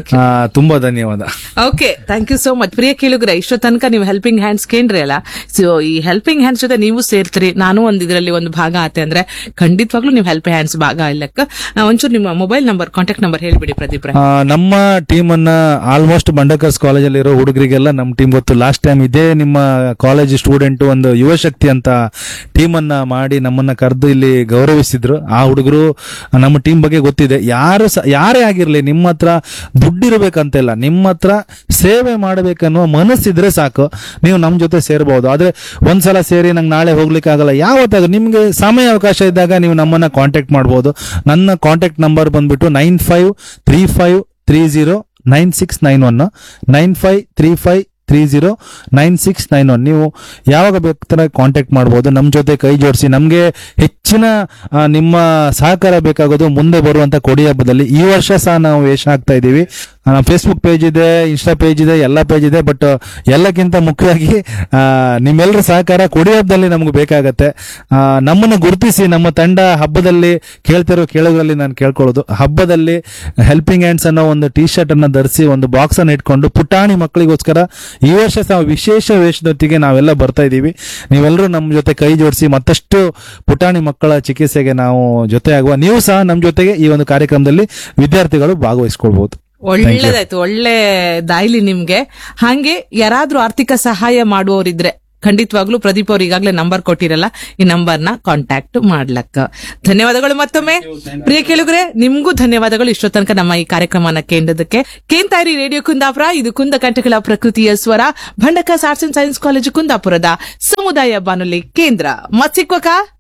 ತುಂಬಾ ಧನ್ಯವಾದ. Okay, thank you so much. ಪ್ರಿಯ ಕೇಳುಗರೆ, ಇಷ್ಟೋ ತನಕ ನೀವು ಹೆಲ್ಪಿಂಗ್ ಹ್ಯಾಂಡ್ಸ್ ಕೇಂದ್ರಿ ಅಲ್ಲ, ಸೊ ಈ ಹೆಲ್ಪಿಂಗ್ ಹ್ಯಾಂಡ್ಸ್ ಜೊತೆ ನೀವು ಸೇರ್ತೀರಿ, ನಾನು ಇದರಲ್ಲಿ ಒಂದು ಭಾಗ ಆತೆ ಅಂದ್ರೆ ಖಂಡಿತವಾಗ್ಲೂ ನೀವು ಹೆಲ್ಪಿಂಗ್ ಹ್ಯಾಂಡ್ಸ್ ಭಾಗ ಇಲ್ಲಕ್ಕ. ಒಂಚೂರು ನಿಮ್ಮ ಮೊಬೈಲ್ ನಂಬರ್, ಕಾಂಟ್ಯಾಕ್ಟ್ ನಂಬರ್ ಹೇಳ್ಬಿಡಿ ಪ್ರದೀಪ್. ನಮ್ಮ ಟೀಮ್ ಅನ್ನ ಆಲ್ಮೋಸ್ಟ್ ಬಂಡಕರ್ಸ್ ಕಾಲೇಜಲ್ಲಿ ಇರೋ ಹುಡುಗರಿಗೆಲ್ಲ ನಮ್ಮ ಟೀಮ್ ಗೊತ್ತು. ಲಾಸ್ಟ್ ಟೈಮ್ ಇದೇ ನಿಮ್ಮ ಕಾಲೇಜ್ ಸ್ಟೂಡೆಂಟ್ ಒಂದು ಯುವ ಶಕ್ತಿ ಅಂತ ಟೀಮ್ ಅನ್ನ ಮಾಡಿ ನಮ್ಮನ್ನ ಕರೆದು ಇಲ್ಲಿ ಗೌರವಿಸಿದ್ರು. ಆ ಹುಡುಗರು ನಮ್ಮ ಟೀಮ್ ಬಗ್ಗೆ ಗೊತ್ತಿದೆ. ಯಾರೇ ಆಗಿರ್ಲಿ, ನಿಮ್ಮ ಹತ್ರ ದುಡ್ಡಿರ್ಬೇಕಂತೆಲ್ಲ, ನಿಮ್ಮ ಹತ್ರ ಸೇವೆ ಮಾಡಬೇಕನ್ನೋ ಮನಸ್ಸಿದ್ರೆ ಸಾಕು, ನೀವು ನಮ್ ಜೊತೆ ಸೇರಬಹುದು. ಆದ್ರೆ ಒಂದ್ಸಲ ಸೇರಿ ನಂಗೆ ನಾಳೆ ಹೋಗ್ಲಿಕ್ಕೆ ಆಗಲ್ಲ, ಯಾವತ್ತಾಗ ನಿಮ್ಗೆ ಸಮಯ ಅವಕಾಶ ಇದ್ದಾಗ ನೀವು ನಮ್ಮನ್ನ ಕಾಂಟ್ಯಾಕ್ಟ್ ಮಾಡಬಹುದು. ನನ್ನ ಕಾಂಟ್ಯಾಕ್ಟ್ ನಂಬರ್ ಬಂದ್ಬಿಟ್ಟು 9535309691 9535309691. ನೀವು ಯಾವಾಗ ಬೇಕಾದ್ರೆ ಕಾಂಟ್ಯಾಕ್ಟ್ ಮಾಡಬಹುದು, ನಮ್ ಜೊತೆ ಕೈ ಜೋಡಿಸಿ. ನಮ್ಗೆ ಹೆಚ್ಚಿನ ನಿಮ್ಮ ಸಹಕಾರ ಬೇಕಾಗೋದು ಮುಂದೆ ಬರುವಂತ ಕೊಡಿ ಹಬ್ಬದಲ್ಲಿ. ಈ ವರ್ಷ ಸಹ ನಾವು ವೇಷ ಹಾಕ್ತಾ ಇದೀವಿ. ಫೇಸ್ಬುಕ್ ಪೇಜ್ ಇದೆ, ಇನ್ಸ್ಟಾ ಪೇಜ್ ಇದೆ, ಎಲ್ಲ ಪೇಜ್ ಇದೆ. ಬಟ್ ಎಲ್ಲಕ್ಕಿಂತ ಮುಖ್ಯವಾಗಿ ನಿಮ್ಮೆಲ್ಲರ ಸಹಕಾರ ಕೊಡಿ ಹಬ್ಬದಲ್ಲಿ ನಮ್ಗೆ ಬೇಕಾಗತ್ತೆ. ನಮ್ಮನ್ನು ಗುರುತಿಸಿ ನಮ್ಮ ತಂಡ ಹಬ್ಬದಲ್ಲಿ ಕೇಳ್ತಿರೋ ಕೇಳೋದ್ರಲ್ಲಿ ನಾನು ಕೇಳ್ಕೊಳ್ಳೋದು, ಹಬ್ಬದಲ್ಲಿ ಹೆಲ್ಪಿಂಗ್ ಹ್ಯಾಂಡ್ಸ್ ಅನ್ನೋ ಒಂದು ಟಿ ಶರ್ಟ್ ಅನ್ನ ಧರಿಸಿ ಒಂದು ಬಾಕ್ಸ್ ಅನ್ನ ಇಟ್ಕೊಂಡು ಪುಟಾಣಿ ಮಕ್ಕಳಿಗೋಸ್ಕರ ಈ ವರ್ಷ ವಿಶೇಷ ವೇಷದೊತ್ತಿಗೆ ನಾವೆಲ್ಲ ಬರ್ತಾ ಇದ್ದೀವಿ. ನೀವೆಲ್ಲರೂ ನಮ್ಮ ಜೊತೆ ಕೈ ಜೋಡಿಸಿ ಮತ್ತಷ್ಟು ಪುಟಾಣಿ ಮಕ್ಕಳ ಚಿಕಿತ್ಸೆಗೆ ನಾವು ಜೊತೆ ಆಗುವ. ನೀವು ಸಹ ನಮ್ಮ ಜೊತೆಗೆ ಈ ಒಂದು ಕಾರ್ಯಕ್ರಮದಲ್ಲಿ ವಿದ್ಯಾರ್ಥಿಗಳು ಭಾಗವಹಿಸಿಕೊಳ್ಬಹುದು. ಒಳ್ಳೇದಾಯ್ತು, ಒಳ್ಳೆ ದಾಯಿಲಿ ನಿಮ್ಗೆ. ಹಾಗೆ ಯಾರಾದ್ರೂ ಆರ್ಥಿಕ ಸಹಾಯ ಮಾಡುವವರಿದ್ರೆ ಖಂಡಿತವಾಗ್ಲೂ ಪ್ರದೀಪ್ ಅವ್ರು ಈಗಾಗಲೇ ನಂಬರ್ ಕೊಟ್ಟಿರಲ್ಲ, ಈ ನಂಬರ್ನ ಕಾಂಟ್ಯಾಕ್ಟ್ ಮಾಡ್ಲಕ್ಕ. ಧನ್ಯವಾದಗಳು ಮತ್ತೊಮ್ಮೆ. ಪ್ರಿಯ ಕೇಳುಗರೆ, ನಿಮ್ಗೂ ಧನ್ಯವಾದಗಳು ಇಷ್ಟೋ ತನಕ ನಮ್ಮ ಈ ಕಾರ್ಯಕ್ರಮನ ಕೇಂದ್ರದಕ್ಕೆ. ಕೇಂತಾರಿ ರೇಡಿಯೋ ಕುಂದಾಪುರ, ಇದು ಕುಂದಕಂಠಗಳ ಪ್ರಕೃತಿಯ ಸ್ವರ, Bhandarkars arts and science college ಕುಂದಾಪುರದ ಸಮುದಾಯ ಬಾನುಲಿ ಕೇಂದ್ರ. ಮತ್ತಿಕ್ವಕ